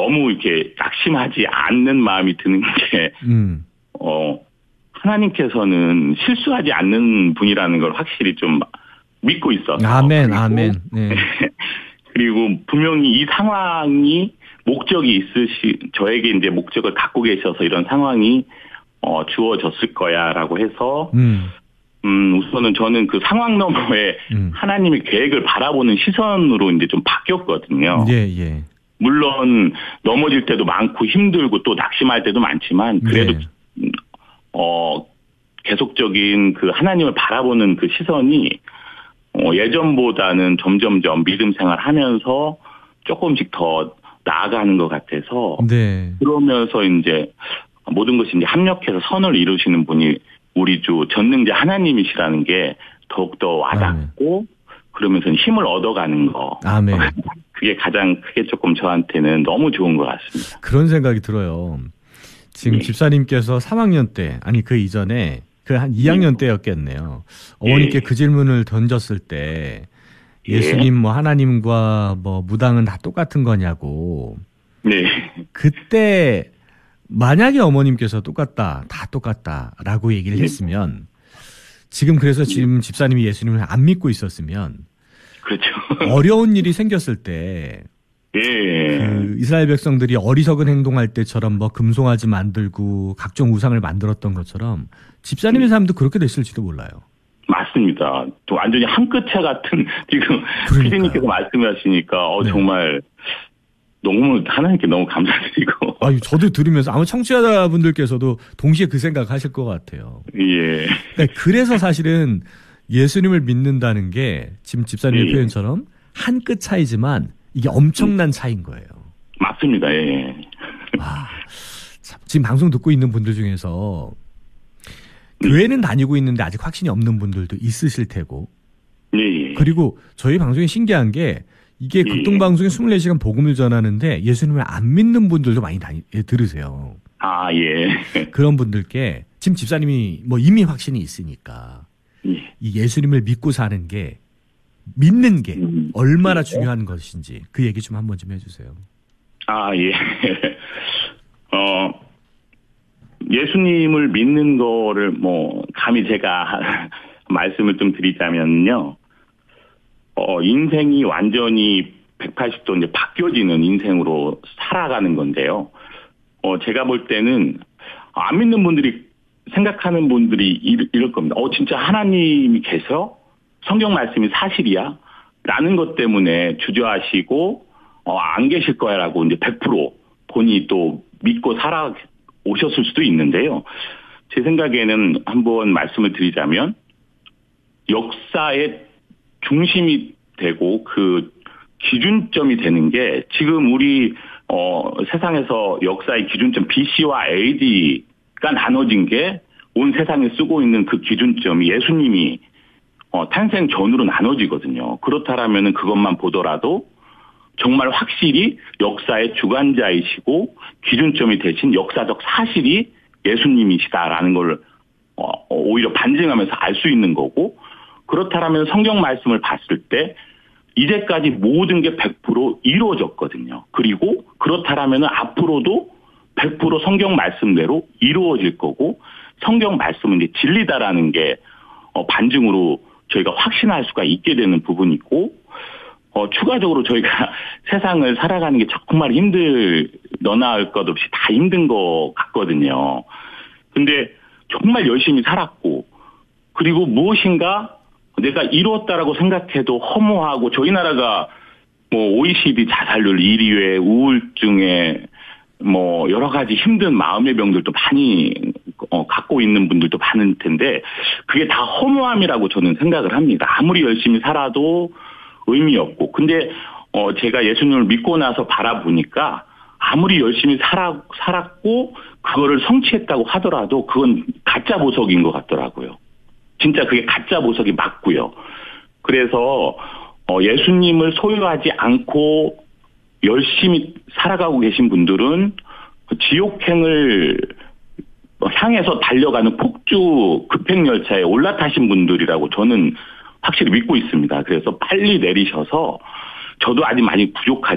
너무 이렇게 낙심하지 않는 마음이 드는 게, 하나님께서는 실수하지 않는 분이라는 걸 확실히 좀 믿고 있어서. 아멘, 아멘. 네. 그리고 분명히 이 상황이 목적이 저에게 이제 목적을 갖고 계셔서 이런 상황이, 주어졌을 거야라고 해서, 우선은 저는 그 상황 너머에 하나님의 계획을 바라보는 시선으로 이제 좀 바뀌었거든요. 예, 예. 물론 넘어질 때도 많고 힘들고 또 낙심할 때도 많지만 그래도 네. 계속적인 그 하나님을 바라보는 그 시선이 예전보다는 점점점 믿음 생활하면서 조금씩 더 나아가는 것 같아서 네. 그러면서 이제 모든 것이 이제 합력해서 선을 이루시는 분이 우리 주 전능자 하나님이시라는 게 더욱더 와닿고 그러면서 힘을 얻어가는 거. 아멘. 그게 가장 크게 조금 저한테는 너무 좋은 것 같습니다. 그런 생각이 들어요. 지금 네. 집사님께서 3학년 때, 아니 그 이전에 그 한 2학년 때였겠네요. 어머니께 그 질문을 던졌을 때 예수님 뭐 하나님과 뭐 무당은 다 똑같은 거냐고. 네. 그때 만약에 어머님께서 다 똑같다라고 얘기를 했으면 지금 그래서 지금 집사님이 예수님을 안 믿고 있었으면 그렇죠. 어려운 일이 생겼을 때 그 이스라엘 백성들이 어리석은 행동할 때처럼 뭐 금송아지 만들고 각종 우상을 만들었던 것처럼 집사님의 삶도 그렇게 됐을지도 몰라요. 맞습니다. 또 완전히 한 끗 차 같은 지금 피디님께서 말씀하시니까 네. 정말 너무 하나님께 너무 감사드리고. 아니 저도 들으면서 아마 청취자분들께서도 동시에 그 생각하실 것 같아요. 예. 그래서 사실은 예수님을 믿는다는 게 지금 집사님의 표현처럼 한 끗 차이지만 이게 엄청난 차이인 거예요. 맞습니다. 예. 참, 지금 방송 듣고 있는 분들 중에서 교회는 다니고 있는데 아직 확신이 없는 분들도 있으실 테고. 예. 그리고 저희 방송이 신기한 게 이게 극동방송에 24시간 복음을 전하는데 예수님을 안 믿는 분들도 많이 들으세요. 아, 예. 그런 분들께 지금 집사님이 뭐 이미 확신이 있으니까 이 예수님을 믿고 사는 게 믿는 게 얼마나 중요한 것인지 그 얘기 좀 한번 좀 해주세요. 아, 예. 예수님을 믿는 거를 뭐 감히 제가 말씀을 좀 드리자면요. 인생이 완전히 180도 이제 바뀌어지는 인생으로 살아가는 건데요. 제가 볼 때는 안 믿는 분들이 생각하는 분들이 이럴 겁니다. 진짜 하나님이 계셔? 성경 말씀이 사실이야? 라는 것 때문에 주저하시고 안 계실 거야라고 이제 100% 본인이 또 믿고 살아 오셨을 수도 있는데요. 제 생각에는 한번 말씀을 드리자면 역사의 중심이 되고 그 기준점이 되는 게 지금 우리 세상에서 역사의 기준점 BC와 AD가 나눠진 게 온 세상에 쓰고 있는 그 기준점이 예수님이 탄생 전으로 나눠지거든요. 그렇다라면은 그것만 보더라도 정말 확실히 역사의 주관자이시고 기준점이 되신 역사적 사실이 예수님이시다라는 걸 오히려 반증하면서 알 수 있는 거고 그렇다라면 성경 말씀을 봤을 때 이제까지 모든 게 100% 이루어졌거든요. 그리고 그렇다라면 앞으로도 100% 성경 말씀대로 이루어질 거고 성경 말씀은 이제 진리다라는 게 반증으로 저희가 확신할 수가 있게 되는 부분이고 추가적으로 저희가 세상을 살아가는 게 정말 너나 할 것 없이 다 힘든 것 같거든요. 근데 정말 열심히 살았고 그리고 무엇인가 내가 이루었다라고 생각해도 허무하고 저희 나라가 뭐 OECD 자살률 1위에 우울증에 뭐 여러 가지 힘든 마음의 병들도 많이 갖고 있는 분들도 많을 텐데 그게 다 허무함이라고 저는 생각을 합니다. 아무리 열심히 살아도 의미 없고 근데 제가 예수님을 믿고 나서 바라보니까 아무리 열심히 살았고 그거를 성취했다고 하더라도 그건 가짜 보석인 것 같더라고요. 진짜 그게 가짜 보석이 맞고요. 그래서 예수님을 소유하지 않고 열심히 살아가고 계신 분들은 지옥행을 향해서 달려가는 폭주 급행열차에 올라타신 분들이라고 저는 확실히 믿고 있습니다. 그래서 빨리 내리셔서 저도 아직 많이 부족하지만